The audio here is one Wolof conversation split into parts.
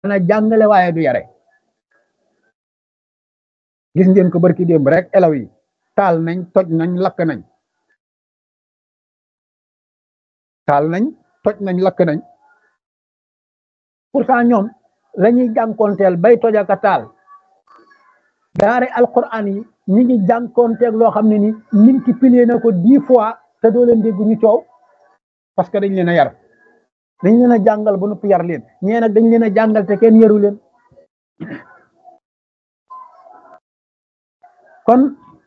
dana jàngale waaye du yare. gis ngeen ko barki démb rek elaw yi taal nañ toj nañ lakk nañ taal nañ toj nañ lakk nañ pourtant ñoom la ñuy jànkoonteel bay toj ak a taal daare alquran yi ñi ngi jànkoonteeg loo xam ne ni multiplier na ko 10 fois te doo leen dégg ñu coow parce que dañ leen a yar dañ leen a jàngal ba noppi yar leen ñee nag dañ leen a jàngal te kenn yaru leen. kon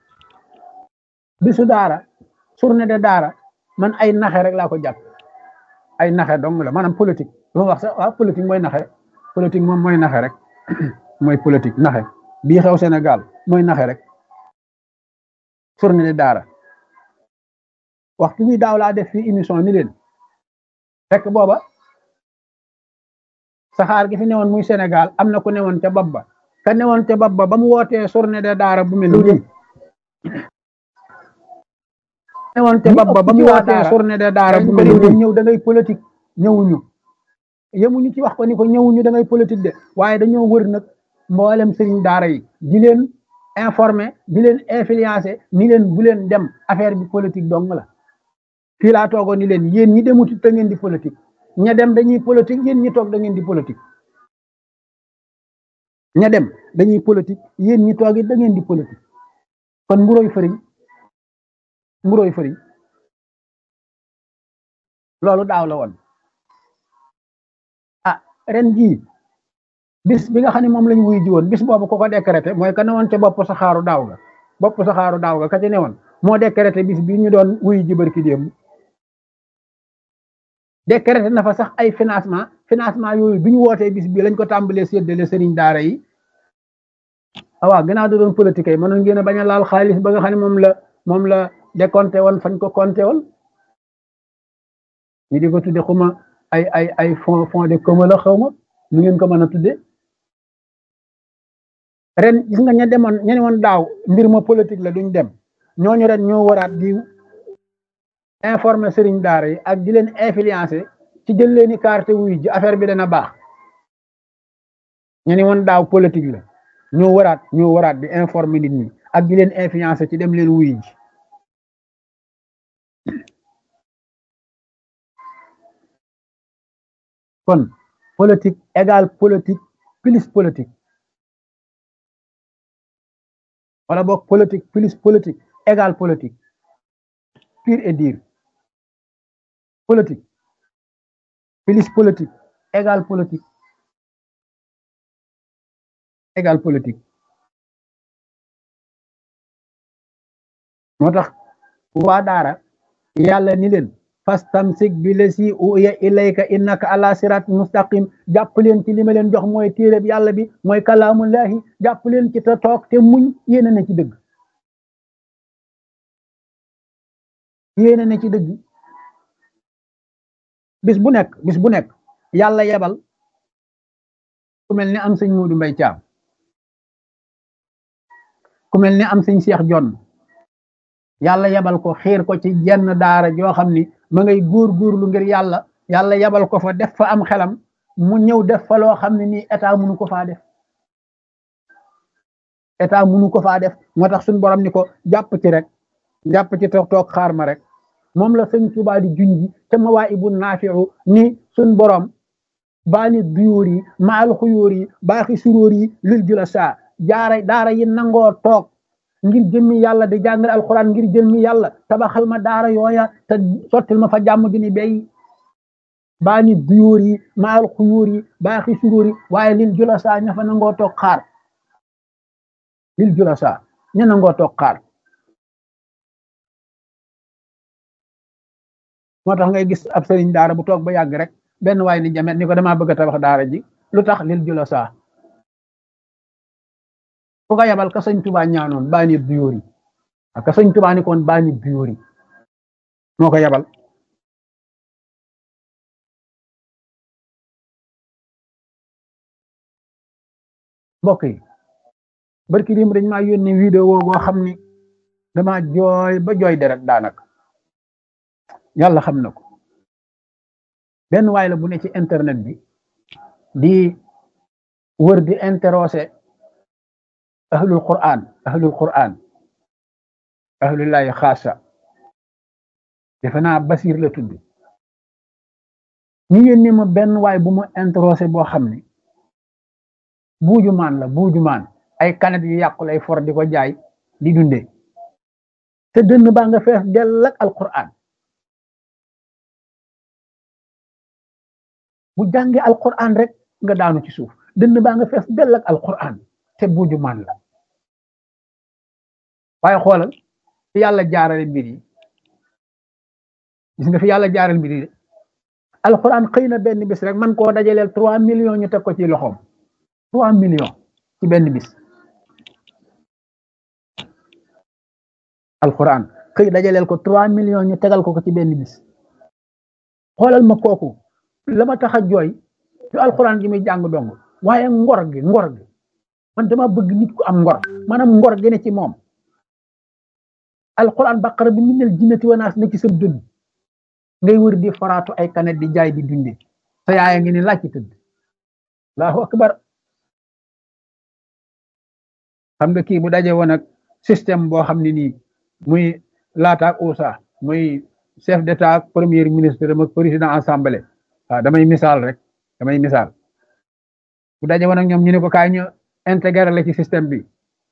bisu daara journée de daara man ay naxe rek laa ko jàpp ay naxe dong la maanaam politique lu ma wax sax waaw politique mooy naxe politique moom mooy naxe rek mooy politique naxe bii xew Sénégal mooy naxe rek journée de daara waxtu bi daaw laa def fii émission ni leen fekk booba saxaar gi fi newoon muy Sénégal am na ku newoon ca bopp ba ka newoon ca bopp ba mu wootee journée de daara bu mel nii newoon ca bopp ba mu wootee journée de daara bu mel nii ñëw da ngay politique ñëwuñu yemuñu ci wax ko ni ko ñëwuñu da ngay politique de waaye dañoo wër nag mboolem sëriñ daara yi di leen informer di leen influencer ni leen bu leen dem affaire bi politique dong la fii laa toogoon ni leen yéen ñi demuti da ngeen di politique ña dem dañuy politique yéen ñi toog da ngeen di politique ña dem dañuy politique yéen ñi toog it da ngeen di politique kon mburoy fëriñ loolu daaw la woon ah ren jii bis bi nga xam ne moom lañ wuy ji woon bis boobu ko décrété mooy ka ne woon ca bopp saxaaru daaw ga ka ci ne woon moo décrété bis bi ñu doon wuy ji barki démb décrété na fa sax ay financement yooyu bi ñu wootee bis bi lañ ko tàmbalee séddale sëriñ daara yi waaw gannaaw da doon politique yi mënoon ngeen a bañ a laal xaalis ba nga xam ne moom la décompté woon fañ ko compté woon ñu di ko tudde xuma ay fond de commun la xaw ma nu ngeen ko mën a tudde ren gis nga ña ne woon daaw mbir ma politique la duñ dem ñooñu ren ñoo waraat di informer sëriñ daara yi ak di leen influencer ci jël leeni carte wuy ji affaire bi dana baax ña ne woon daaw politique la ñoo waraat di informer nit ñi ak di leen influencer ci dem leen wuy ji kon politique égale politique plus politique wala boog politique plus politique égale politique pure et dire politique plus politique égale politique moo tax waa daara yàlla ni leen fastamsik bi lasi uya ilayka innaka ala sirat mustaqim jàpp leen ci li ma leen jox mooy téereb yàlla bi mooy kalaamullahi jàpp leen ci te toog te muñ yéene na ci dëgg bis bu nekk yàlla yebal ku mel ni am sëñ Moodu Mbay Caam ku mel ni am sëñ Seex Jonn yàlla yebal ko xiir ko ci jenn daara joo xam ni ma ngay góorgóorlu ngir yàlla yebal ko fa def fa am xelam mu ñëw def fa loo xam ne nii état mënu ko faa def moo tax suñu borom ni ko jàpp ci toog xaar ma rek moom la sëñ Tuubaa di junji ca Mawaahibu Naafi'u ni suñu borom baani duyóor yi maal xuyóor yi baaxi suróor yi lil jula saa daara yi nangoo toog ngir jëmmi yàlla di jàngale alxuraan ngir jëmmi yàlla tabaxal ma daara yooya te sottil ma fa jàmm ju ni bay baani duyóor yi maal xuyóor yi baaxi suróor yi waaye lil jula saa ña fa nangoo toog xaar moo tax ngay gis ab sëriñ daara bu toog ba yàgg rek benn waay ni jamet ni ko damaa bëgg a tabax daara ji lu tax lil jula saa fu ko yabal ka sëñ Tuubaa ñaanoon baani duyóor yi ak ka sëñ Tuubaa ni koon baani duyóor yi moo ko yabal mbokk yi barki dim dañ maa yónni vidéo boo xam ni dama jooy ba jooy deret daanaka yàlla xam na ko benn waay la bu ne ci internet bi di wër di interroger ahlul quran ahlullahi xaasa defe naa Basir la tudd ñu yónni ma benn waay bu ma interroger boo xam ne buujumaan ay kanet yu yàqu lay for di ko jaay di dunde te dënn baa nga fees dell ak alquran bu jàngee alquran rek nga daanu ci suuf dënn baa nga fees dell ak alquran te buujumaan la waaye xoolal fi yàlla jaarale mbir yi gis nga fi yàlla jaarale mbir yi alquran xëy na benn bis rek man koo dajaleel 3 millions ñu teg ko ci loxoom 3 millions ci benn bis alquran xëy dajaleel ko 3 millions ñu tegal ko ci benn bis xoolal ma kooku la ma tax a jooy ci alquran gi muy jàng dong waaye ngor gi man dama bëgg nit ku am ngor maanaam ngor gi ne ci moom alquran baqara bi minal jinnati wa naas ne ci sa dënn ngay wër di faraatu ay kanet di jaay di dunde sa yaaya ngi ni laaj ci tëdd allahu akbar xam nga kii bu daje woon ak système boo xam ne nii muy laataak USA muy chef d'état ak premier ministre ak président assemblée waaw damay misaal bu daje woon ak ñoom ñu ne ko kaay ñu intégré la ci système bi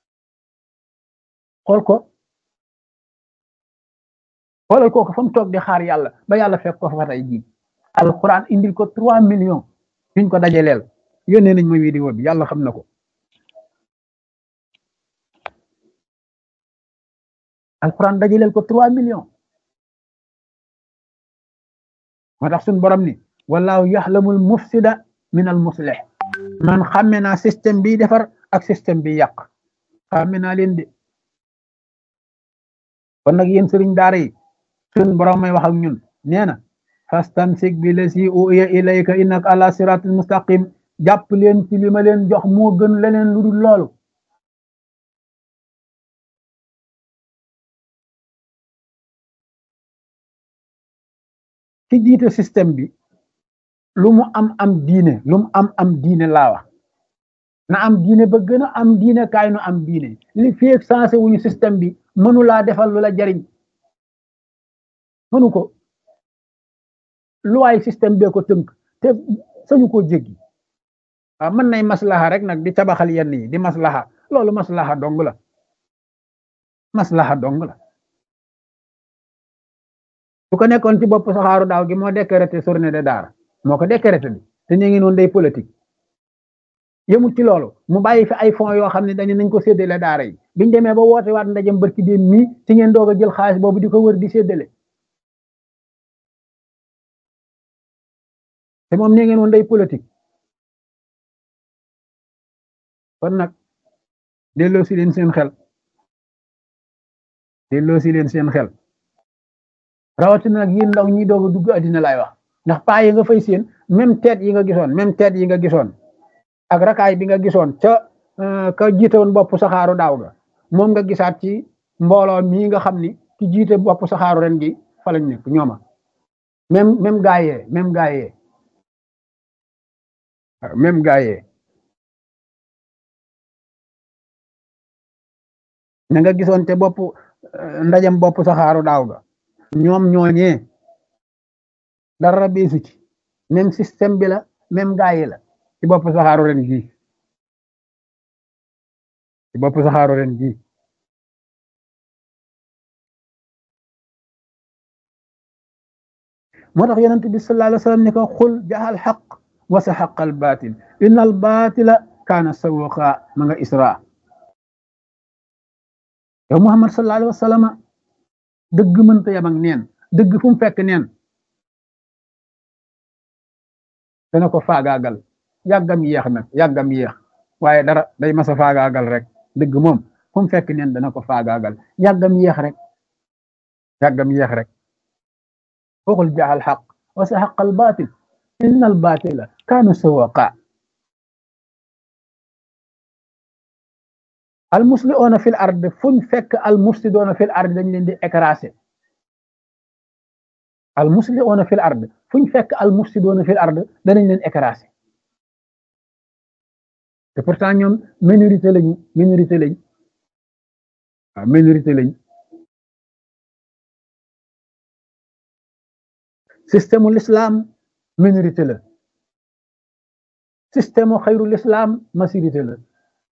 xoolal kooku fa mu toog di xaar yàlla ba yàlla fekk ko fa tey jii alquran indil ko 3 millions yuñ ko dajaleel yónnee nañ ma vidéo bi yàlla xam na ko alquran dajaleel ko 3 millions moo tax suñ borom ni wallahu yaxlamul mufsida min al muslih man xàmme naa système bi defar ak système bi yàq xàmme naa leen de kon nag yéen sëriñ daara yi suñ borom may wax ak ñun nee na fastamsik bi lasi uya ilayka innaka ala siratul mustaqim jàpp leen ci li ma leen jox moo gën leneen lu dul loolu ci jiite système bi lu mu am diine laa wax na am diine ba gën a am diine kaay nu am diine li feeg sensé wuñu système bi mënu laa defal lu la jariñ mënu ko luwaay système bee ko tënk te sañu koo jéggi waaw mën nay maslaha rek nag di tabaxal yenn yi di maslaha loolu maslaha dong la su ko nekkoon ci bopp saxaaru daaw gi moo décrété journée de daara moo ko décrété bi te ñu ngi noonu day politique yëmut ci loolu mu bàyyi fi ay fonds yoo xam ne dañu nañ ko séddale daara yi biñ demee ba woote waat ndajem barki déen mii ci ngeen doog a jël xaalis boobu di ko wër di séddale te moom ne ngeen woon day politique kon nag delloo si leen seen xel rawatina nag yéen ndaw ñi doog a dugg addina laay wax ndax paa yi nga fay seen même tête yi nga gisoon ak rakaay bi nga gisoon ca ka jiite woon bopp saxaaru daaw ga moom nga gisaat ci mbooloo mii nga xam ni ki jiite bopp saxaaru ren gi fa lañ nekk ñooma même gaayee na nga gisoon te bopp ndajam bopp saxaaru daaw ga ñoom ñooñee dara beesu ci même système bi la même gaayee la ci bopp saxaaru ren gi moo tax yonent bi sallallahu alayhi wa sallam ne ko xul jaxal xaq wa saxaq al batil inna al batila kaana sawuqa ma nga isra yow Muhammad sallallahu alayhi wa sallam dëgg mënta yam ak neen dëgg fu mu fekk neen dana ko faagaagal yàggam yéex waaye dara day masa faagaagal rek dëgg moom fu mu fekk neen dana ko faagaagal yàggam yéex rek waxul jaxal xaq wa saxaq al batil inna al batila kaana sawaqa al musliuna fil ard fuñ fekk al mufsiduna fil ard dañ leen di écrasé al musliuna fil ard fuñ fekk al mufsiduna fil ard danañ leen écrasé te pourtant ñoom minorité lañ waaw minorité lañ système u l'islam minorité la système u xayrul islam majorité la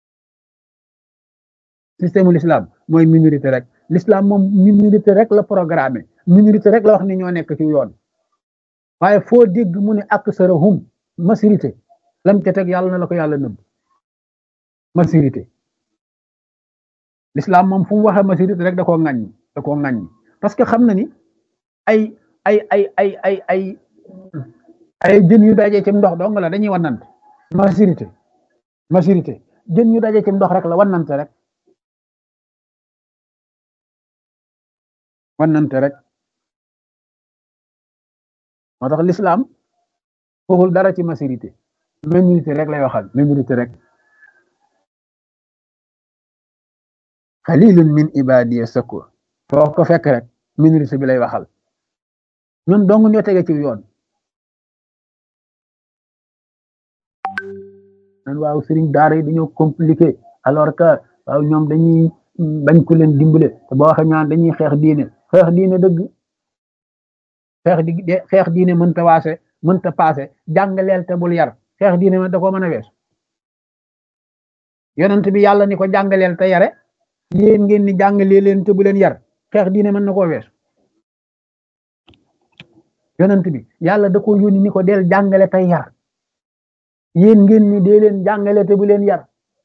système u l'islam mooy minorité rek l'islam moom minorité rek la programmé minorité rek la wax ni ñoo nekk ci yoon waaye foo dégg mu ne aksarahum majorité lam ca teg yàlla na la ko yàlla nëbb majorité l'islam moom fu mu waxee majorité rek da koo ŋàññi parce que xam na ni ay ay ay ay ay ay ay jën yu dajee ci ndox dong la dañuy wannante majorité jën yu dajee ci ndox rek la wannante rek moo tax l'islam waxul dara ci majorité minorité rek lay waxal minorité rek qalilun min ibadiya shakur foo ko fekk rek minorité bi lay waxal ñoom dong ñoo tege ci yoon nan waaw sëriñ daara yi dañoo compliqué alors que waaw ñoom dañuy bañ ku leen dimbale te boo waxee ñaan dañuy xeex diine dëgg xeex diine mënta paase jàngaleel te bul yar xeex diine man da koo mën a wees yonent bi yàlla ni ko jàngaleel te yare yéen ngeen ni jàngalee leen te bu leen yar xeex diine mën na koo wees yonent bi yàlla da ko yónni ni ko del jàngale tey yar yéen ngeen ni dee leen jàngale te bu leen yar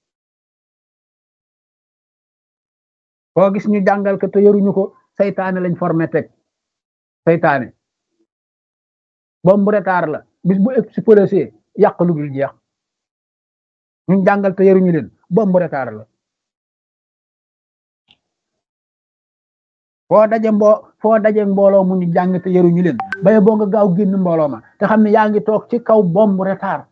koo gis ñu jàngal ko te yaruñu ko saytaane lañ formé teg saytaane bombu retard la bis bu explosé yàq lu dul jeex ñu jàngal te yaruñu leen bombu retard la foo daje mbooloo mu ñu jàng te yaruñu leen baye boo nga gaaw génn mbooloo ma te xam ne yaa ngi toog ci kaw bombu retard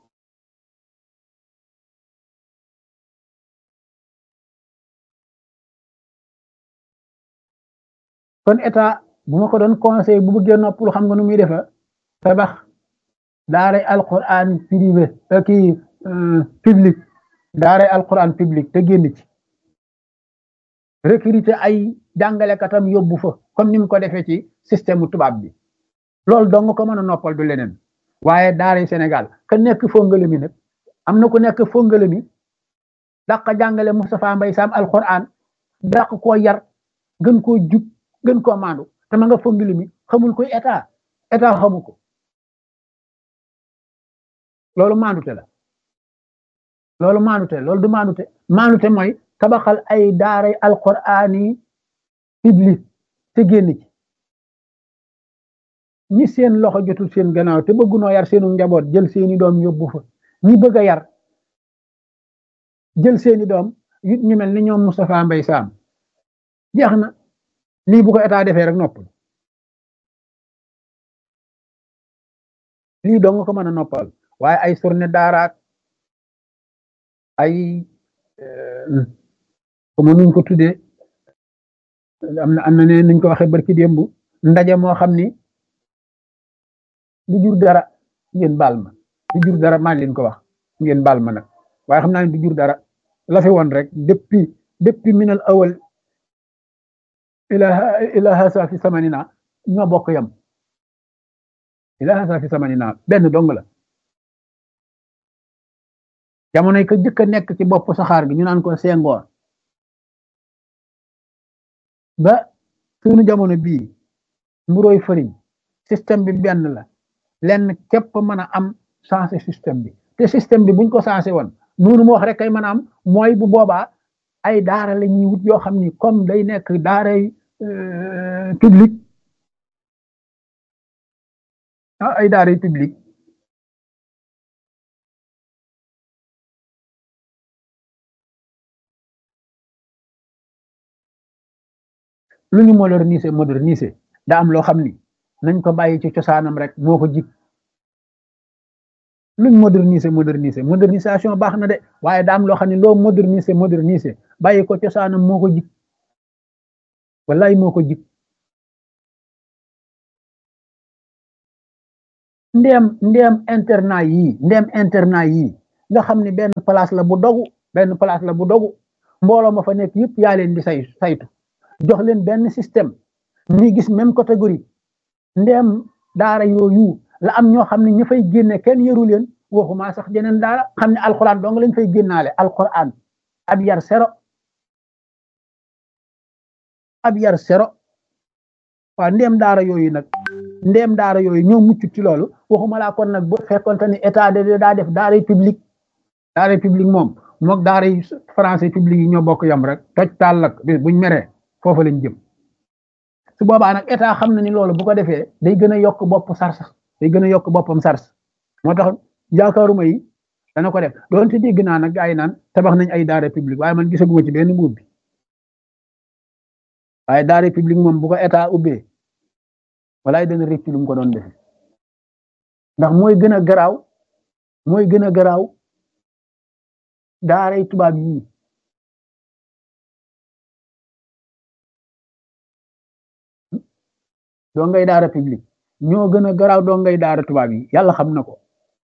kon état bu ma ko doon conseil bu bëggee noppalu xam nga nu muy defa tabax daaray alquran privé kii public daaray alquran public te génn ci recruter ay jàngalekatam yóbbu fa comme ni mu ko defee ci système tubaab bi loolu dong ko mën a noppal du leneen waaye daaray Sénégal ka nekk fongale mi nag am na ku nekk fongale mi dàq jàngale Moustapha Mbaye Sam alquran dàq koo yar gën koo jub gën koo maandu te ma nga fongale mi xamul koy état xamu ko loolu maandute la loolu du maandute mooy tabaxal ay daaray alquraan yi public te génn ci ñi seen loxo jotul seen gannaaw te bëggunoo yar seenu njaboot jël seeni doom yóbbu fa ñi bëgg a yar jël seeni doom yu ñu mel ni ñoom Moustapha Mbaye Sam jeex na lii bu ko état defee rek noppal lii dong ko mën a noppal waaye ay surne daaraak ay comme nuñ ko tuddee am na ne nuñ ko waxee barki démb ndaje moo xam ni du jur dara ngeen baal ma du jur dara maa leen ko wax ngeen baal ma nag waaye xam naa ne du jur dara la fi woon rek depuis minal awal ila hasa fi samanina ñoo bokk yam ila hasa fi samanina benn dong la jamonoy ko jëkk a nekk ci bopp saxaar gi ñu naan ko Senghor ba suñu jamono bii mburoy fëriñ système bi benn la lenn képp mën a am changé système bi te système bi buñ ko changé woon noonu mu wax rek kay mën a am mooy bu boobaa ay daara la ñuy wut yoo xam ni comme day nekk daaray public ay daaray public lu ñu moderniser daa am loo xam ni nañ ko bàyyi ci cosaanam rek moo ko jik luñ modernisation baax na de waaye daa am loo xam ne loo moderniser bàyyi ko cosaanam moo ko jik wallaay moo ko jik ndeem internat yii nga xam ne benn place la bu dogu mbooloo ma fa nekk yëpp yaa leen di saytu jox leen benn système ñuy gis même catégorie ndeem daara yooyu la am ñoo xam ne ña fay génne kenn yëru leen waxuma sax jeneen daara xam ne alxuraan dong lañ fay génnaale alxuraan ab yar sero waaw ndéem daara yooyu ñoo mucc ci loolu waxuma laa kon nag bu fekkonte ni état de daa def daara publique moom mook daara yi français public yi ñoo bokk yam rek toj taal lak bis buñ meree foofa lañ jëm su boobaa nag état xam na ni loolu bu ko defee day gën a yokk boppam sars moo tax yaakaaruma yi dana ko def doonte dégg naa nag gaa yi naan tabax nañ ay daara publique waaye man gisaguma ci benn mbuub bi waaye daara publique moom bu ko état ubbee walaay dana rëcc lu mu ko doon def ndax mooy gën a garaaw daaray tubaab yi doo ngay daara publique ñoo gën a garaaw doo ngay daara tubaab yi yàlla xam na ko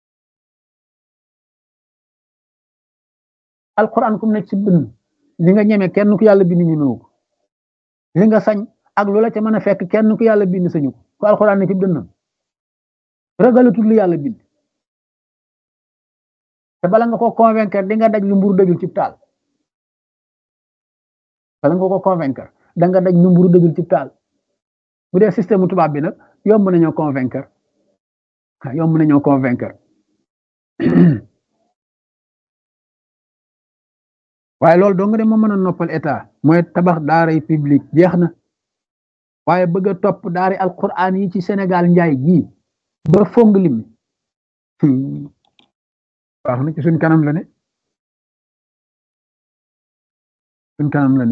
alquran kum nekk ci dënn li nga ñeme kenn ku yàlla bind ñemewu ko li nga sañ ak lu la ca mën a fekk kenn ku yàlla bind sañu ko ku alquran ne ci dënnam ragalatul li yàlla bind te bala nga ko convaincre di nga daj lu mburu dëjul ci taal da nga daj lu mburu dëjul ci taal bu dee système tubaab bi nag yomb nañoo convaincre waaye loolu dong de moo mën a noppal état mooy tabax daaray publique jeex na waaye bëgg a topp daari alquran yi ci Sénégal njaay gii ba fong lim wax na ci suñ kanam la ne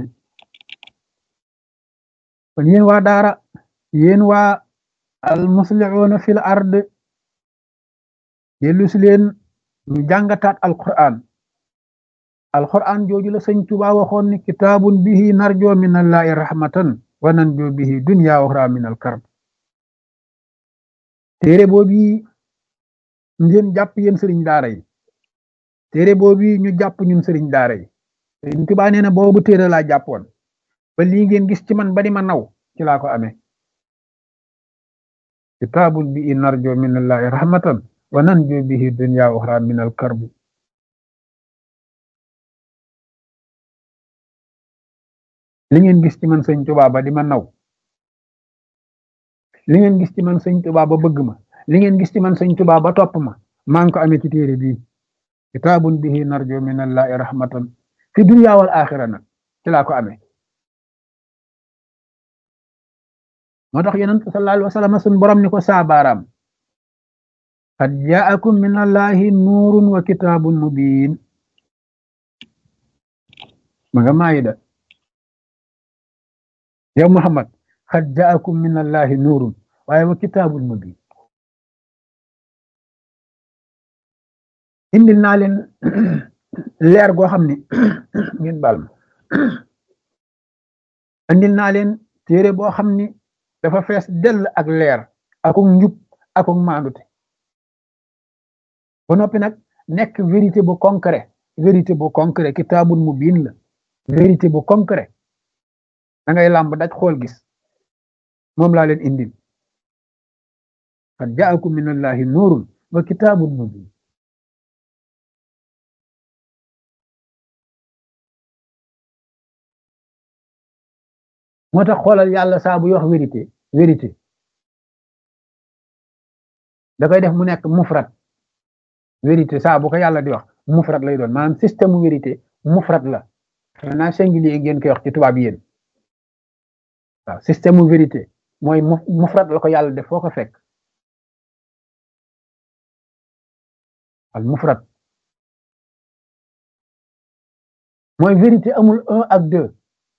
kon yéen waa daara yéen waa al muslihuuna fil ard dellu si leen ñu jàngataat alquran jooju la sëñ Tuubaa waxoon ni kitaabun bihi narjo min allahi rahmatan wa nanjo bihi dunya wa uxra min al karb téere boobu ngeen jàpp yéen sëriñ daara yi téere boobu ñu jàpp ñun sëriñ daara yi sëñ Tuubaa nee na boobu téere laa jàppoon ba lii ngeen gis ci man ba di ma naw ci laa ko amee kitaabun bihi narjo min allahi rahmatan wa nanjo bihi dunya wa uxra min al karb li ngeen gis ci man sëñ Tuubaa ba di ma naw li ngeen gis ci man sëñ Tuubaa ba bëgg ma li ngeen gis ci man sëñ Tuubaa ba topp ma maa ngi ko amee ci téere bii kitaabun bihi narjo min allahi rahmatan fi dunya wal axira nag ci laa ko amee moo tax yonent sallallahu alayhi wa sallam sun borom ni ko saabaaraam qad jaakum min allahi nuurun wa kitaabun mubiin ma nga maayida yow Muhammad qad jaakum min allahi nuurun waaye wa kitaabun mubiin indil naa leen leer goo xam ne ngeen baal ma indil naa leen téere boo xam ni dafa fees dell ak leer akuk njub akuk maandute ba noppi nag nekk vérité bu concret kitaabun mubiin la vérité bu concret da ngay làmb daj xool gis moom laa leen indil qad jaakum min allahi nuurun wa kitaabun mubiin moo tax xoolal yàlla saa buy wax vérité da koy def mu nekk mufrat vérité saa bu ko yàlla di wax mufrat lay doon maanaam système mu vérité mufrat la xanaa singulier ngeen koy wax ci tubaab yéen waaw système mu vérité mooy mufrat la ko yàlla def foo ko fekk al mufrat mooy vérité amul 1 ak 2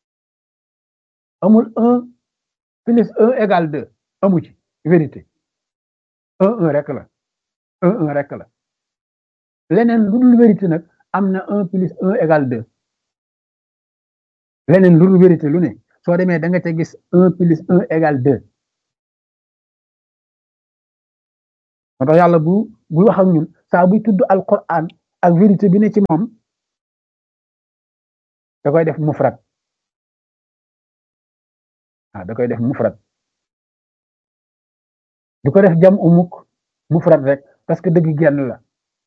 amul 1 plus 1 égale 2 amu ci vérité 1 rek la 1 rek la leneen lu dul vérité nag am na 1 plus 1 égale 2 leneen lu dul vérité lu ne soo demee da nga ca gis 1 plus 1 égale 2 moo tax yàlla bu wax ak ñun saa buy tudd alquran ak vérité bi ne ci moom da koy def mufrad da koy def mufrad du ko def jam umuk mufrad rek parce que dëgg genn la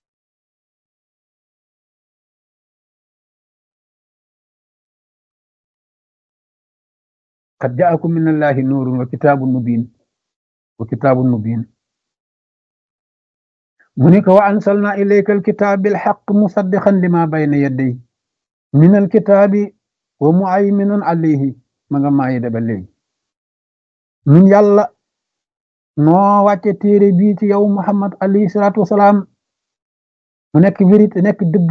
qad jaakum min allahi nuurun wa kitaabun mubin mu ni ko wa ansalna ilayka alkitaab bilxaq musaddiqan lima bayna yadday min alkitaabi wa muayminun alayhi ma nga maayi da ba léegi ñun yàlla noo wàcce téere bii ci yow Muhammad alayhi salaatu wasalaam mu nekk vérité nekk dëgg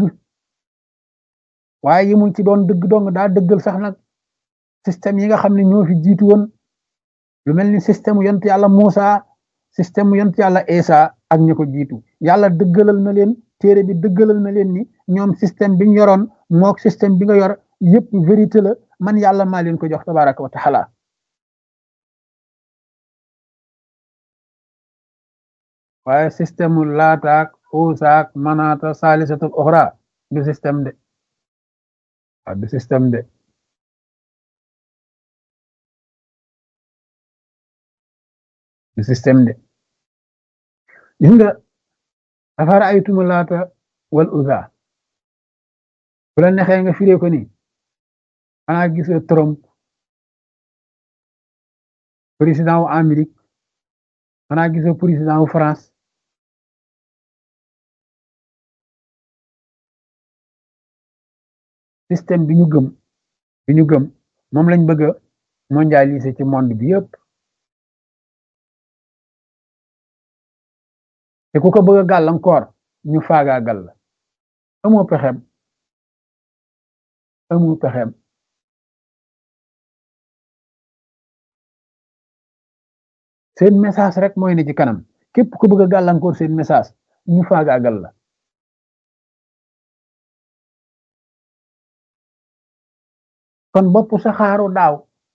waaye yimul ci doon dëgg dong daa dëggal sax nag système yi nga xam ne ñoo fi jiitu woon lu mel ni système yonent yàlla Muusa système yonent yàlla Isa ak ñi ko jiitu yàlla dëggalal na leen téere bi dëggalal na leen ni ñoom système bi ñu yoroon mook système bi nga yor yëpp vérité la man yàlla maa leen ko jox tabaraka wa taala waaye système mu laataak uusaak manaata saalisatul oxra du système de du système de du système de gis nga afara aytumu laata wal uza bu la nexee nga firee ko ni xanaa gisoo Trump président wu Amérique xanaa gisoo président wu France système bi ñu gëm moom lañ bëgg a mondialiser ci monde bi yëpp te ku ko bëgg a gàllankoor ñu faagaagal la amoo pexem seen message rek mooy ne ci kanam képp ku bëgg a gàllankoor seen message ñu faagaagal la kon bopp saxaaru daaw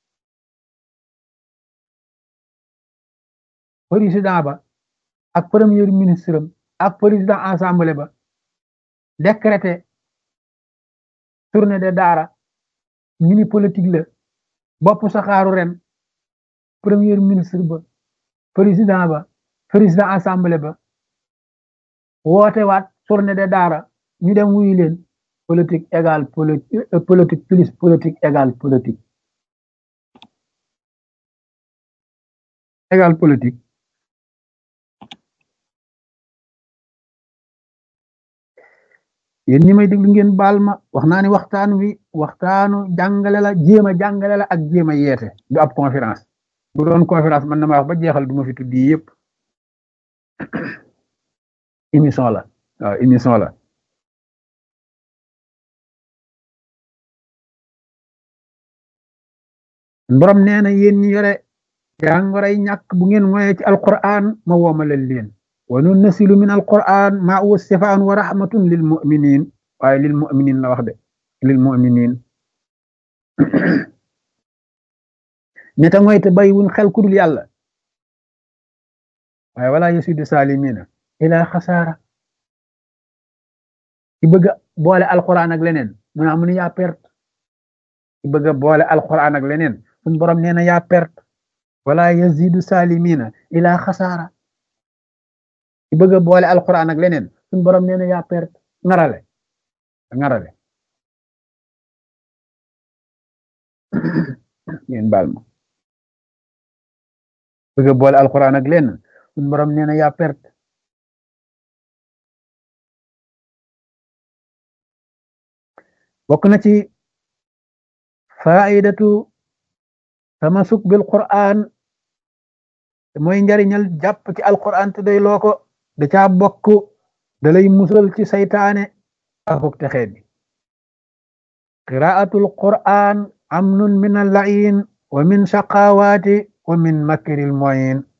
président ba ak premier ministre am ak président assemblée ba décrété tournée de daara ñu ni politique la bopp saxaaru ren premier ministre ba président assemblée ba woote waat tournée de daara ñu dem wuyu leen politique égale politique plus politique égale politique égale politique yéen ñi may déglu ngeen baal ma wax naa ni waxtaan wi waxtaanu jàngale la jéem a jàngale la ak jéem a yeete du ab conférence bu doon conférence man na ma wax ba jeexal du ma fi tuddi yëpp émission la waaw émission la borom nee na yéen ñi yore jàngoray ñàkk bu ngeen moyee ci alquran ma woomalal leen wa nunnasilu min alquran ma huwa sifaan wa rahmatun lil muminin waaye lil muminin la wax de lil muminin ñeta ngoy te bay wuñ xel ku dul yàlla waaye wala yasidu salimina ila xasaara ci bëgg boole alquran ak leneen mu naa mu ne yaa perte ci bëgg boole alquran ak leneen suñ borom nee na yaa perte wala yazidu salimina ila xasaara ci bëgg boole alquran ak leneen suñ borom nee na yaa perte ngarale ngeen baal ma bëgg boole alquran ak leneen suñ borom nee na yaa perte bokk na ci faidatu tamasuk bil quran mooy njariñal jàpp ci alquran te day loo ko da caa bokk da lay musal ci saytaane akuk texee bi qiraatul quran amnun min al-lain wa min shaqawaati wa min makril mu'in